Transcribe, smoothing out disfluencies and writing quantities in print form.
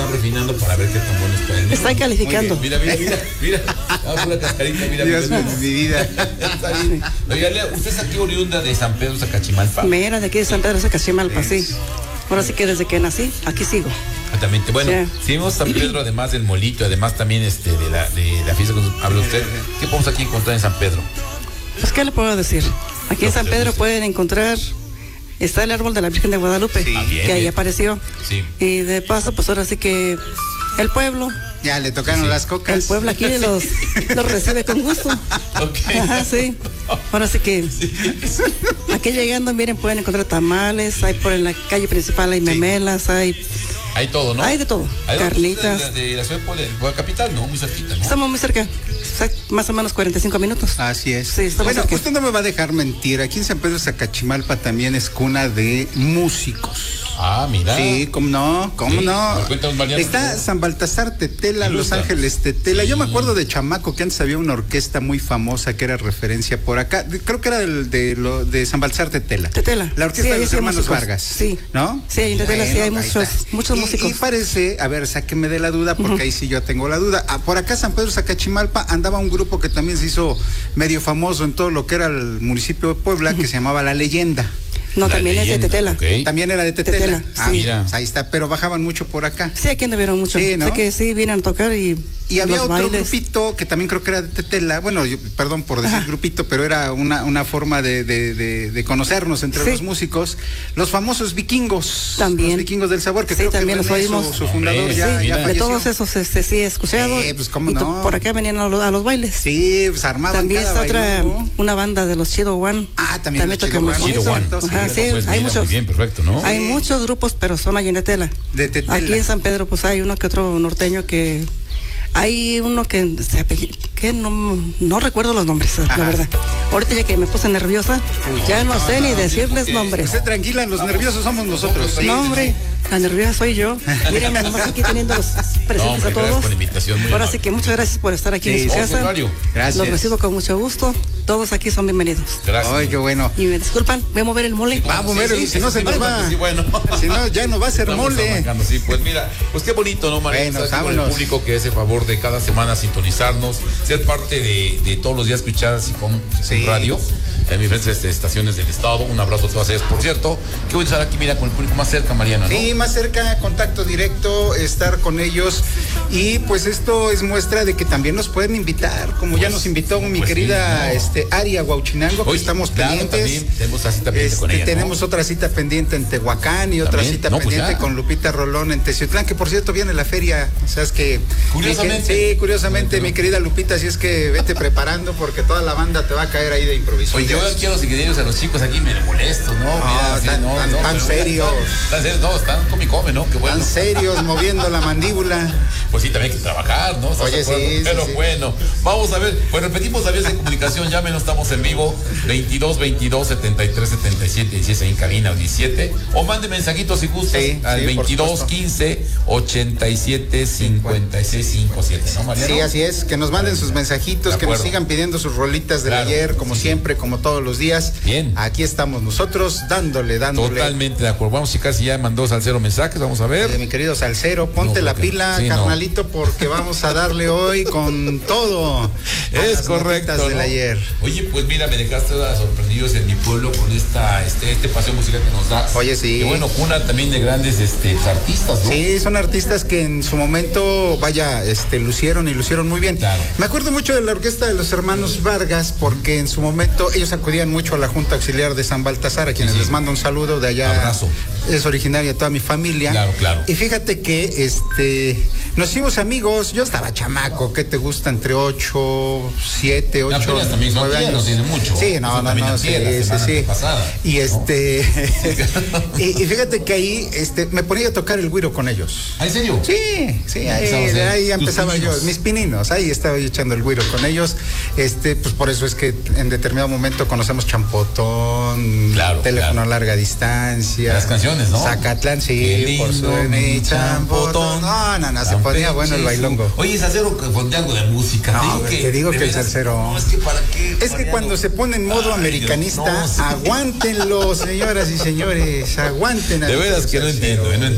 están refinando para ver qué tan bueno está el menú. Están calificando. Mira. Vamos una cascarita, mira. Dios mío, mi vida. Está bien. Oiga, usted es aquí oriunda de San Pedro Sacachimalpa. Mira, de aquí de San Pedro Sacachimalpa, sí. Ahora sí que desde que nací, aquí sigo. Exactamente. Bueno, Sí. si vemos San Pedro, además del molito, además también de la fiesta que nos habla usted, ¿qué podemos aquí encontrar en San Pedro? Pues, ¿qué le puedo decir? Aquí en San Pedro pueden encontrar, está el árbol de la Virgen de Guadalupe, Sí. que ahí apareció. Sí. Y de paso, pues ahora sí que el pueblo, Ya le tocaron las cocas. el pueblo aquí los recibe con gusto. Ok. Ajá, sí. Ahora sí que aquí llegando, miren, pueden encontrar tamales, hay por en la calle principal hay memelas, hay todo, ¿no? Hay de todo, Hay carnitas. de la ciudad de capital, ¿no? Muy cerquita, ¿no? Estamos muy cerca, más o menos 45 minutos. Así es. Sí, estamos bueno, cerca. usted no me va a dejar mentir. Aquí en San Pedro Sacachimalpa también es cuna de músicos. Ah, mira. Sí, cómo no, Sí, cuéntanos, Mariano. Está San Baltasar Tetela, Los Ilustra. Ángeles Tetela. Sí. Yo me acuerdo de chamaco que antes había una orquesta muy famosa que era referencia por acá. Creo que era de San Baltasar Tetela. Tetela. La orquesta Sí, de ahí los sí hay hermanos músicos. Vargas. Sí. ¿No? Sí, en Tetela sí hay ahí muchos está. músicos. Y parece, a ver, sáqueme de la duda, porque ahí sí yo tengo la duda. Por acá San Pedro Sacachimalpa andaba un grupo que también se hizo medio famoso en todo lo que era el municipio de Puebla, que se llamaba La Leyenda. No, La también Leyenda, es de Tetela. ok. También era de Tetela. Tetela, Ah, sí. Mira. ahí está, pero bajaban mucho por acá. Sí, aquí anduvieron mucho. Sí, ¿no? Sé que sí, vienen a tocar y había los otro bailes. grupito que también creo que era de Tetela. Bueno, perdón por decir grupito, pero era una forma de conocernos entre Sí. los músicos. Los famosos vikingos. También. Los vikingos del sabor, que Sí, creo también que los René, oímos. su fundador, Hombre, ya, sí, ya de De falleció. todos esos sí he escuchado. Pues, ¿cómo Y no? por acá venían a los bailes. Sí, pues armaban También cada está bailongo. una banda de los Chido One. También los Chido tocamos. One. Chido One. Ajá, sí, Pues hay mira, muchos. muy bien, perfecto, ¿no? Hay muchos grupos, pero son allí en Tetela. De Tetela. Aquí en San Pedro, pues hay uno que otro norteño que... Hay uno que no recuerdo los nombres, Ajá. la verdad. Ahorita ya que me puse nerviosa, ya no sé ni decirles nombres. Usted tranquila, los nerviosos somos nosotros. Sí, No, hombre, la nerviosa soy yo. Mírenme nomás aquí teniendo los presentes No, hombre, a gracias todos. por la invitación, muy Ahora amable. sí que muchas gracias por estar aquí Sí, en su al casa. contrario. Gracias. Los recibo con mucho gusto. Todos aquí son bienvenidos. Gracias. Ay, qué bueno. Y me disculpan, voy a mover el mole. Vamos a ver, si no se nos va. Sí, bueno. Si no, ya no va a ser Estamos mole. arrancando, sí, pues mira, pues qué bonito, ¿no, María? Bueno, Estar aquí con el vámonos. público que hace favor de cada semana sintonizarnos, ser parte de todos los días escuchar así con radio en diferentes estaciones del estado. Un abrazo a todas ellas, por cierto. Qué voy a estar aquí, mira, con el público más cerca, Mariana, ¿no? Sí, más cerca, contacto directo, estar con ellos. Y pues esto es muestra de que también nos pueden invitar, como ya nos invitó mi pues querida sí, no. Aria Huauchinango, que Hoy, estamos claro, pendientes. también tenemos la cita pendiente con ella, ¿no? Tenemos otra cita pendiente en Tehuacán y otra También, cita no, pues pendiente ya. con Lupita Rolón en Teciutlán, que por cierto viene la feria. O sea, es que. Curiosamente. Sí, curiosamente, mi querida Lupita, así es que vete preparando porque toda la banda te va a caer ahí de improviso. Oye, yo aquí a los ingenieros, a los chicos aquí me molesto, ¿no? Mira, sí, tan pero- serios. Tan serios, no, están come y come, ¿no? Qué bueno. Tan serios, moviendo la mandíbula. Pues sí, también hay que trabajar, ¿no? ¿Estás Oye, de acuerdo? sí, sí, Pero sí. bueno, vamos a ver. Pues repetimos la vía de comunicación, llámenos, estamos en vivo, 22-22-73-77, 16 ahí en cabina, o 17. O mande mensajitos si gustas Sí, al sí, por 22-15-87-57, ¿no, Mariano? Sí, así es, que nos manden sus mensajitos, De que nos acuerdo. sigan pidiendo sus rolitas del Claro, ayer, como sí. siempre, como todos los días. Bien. Aquí estamos nosotros, dándole. Totalmente de acuerdo. Vamos a checar si ya mandó Salcero mensajes, vamos a ver. Mi querido Salcero, ponte No, la porque- pila, sí, no. carnalito, porque vamos a darle hoy con todo. a Es las correcto, notitas del ¿no? ayer. Oye, pues mira, me dejaste sorprendidos en mi pueblo con este paseo musical que nos das. Oye, sí. Y bueno, cuna también de grandes artistas, ¿no? Sí, son artistas que en su momento, lucieron y lucieron muy bien. Claro. Me acuerdo mucho de la orquesta de los hermanos Vargas, porque en su momento ellos acudían mucho a la Junta Auxiliar de San Baltasar, a quienes Sí. les mando un saludo de allá. Abrazo. Es originaria toda mi familia. Claro, claro. Y fíjate que nos hicimos amigos, yo estaba chamaco, ¿qué te gusta? Entre 8, 7, 8, Apenas también son 9 tiernos, años. tiene mucho. Sí, no, Eso también sí, antier, la semana sí. pasada, Y ¿no? y fíjate que ahí me ponía a tocar el güiro con ellos. ¿Ah, en serio? Sí, ahí empezaba yo, pininos. mis pininos, ahí estaba yo echando el güiro con ellos. Pues por eso es que en determinado momento conocemos Champotón, Claro, Teléfono claro. a larga distancia. Las canciones, ¿no? Zacatlán, Qué sí, lindo, por su mi Champotón. No, se ponía bueno el bailongo. Oye, Salcero, ponte algo de música. No, te digo de que el veras, salsero. No, es que para qué. Es que Mariano? cuando se pone en modo Ay, americanista, Dios, no, sí. aguántenlo, señoras y señores, aguanten. De veras que no entiendo, no entiendo.